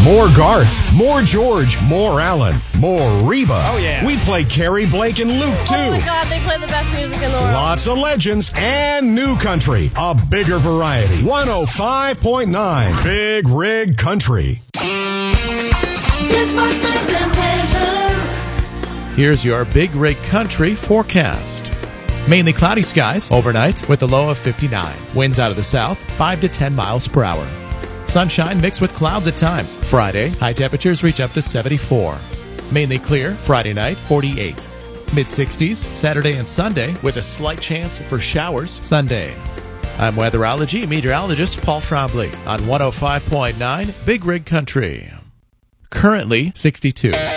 More Garth, more George, more Alan, more Reba. Oh, yeah. We play Carrie, Blake, and Luke, too. Oh, my God, they play the best music in the world. Lots of legends and new country. A bigger variety. 105.9 Big Rig Country. Here's your Big Rig Country forecast. Mainly cloudy skies overnight with a low of 59. Winds out of the south, 5 to 10 miles per hour. Sunshine mixed with clouds at times. Friday, high temperatures reach up to 74. Mainly clear Friday night, 48. Mid-60s Saturday and Sunday with a slight chance for showers Sunday. I'm weatherology meteorologist Paul Trombley on 105.9 Big Rig Country. Currently 62.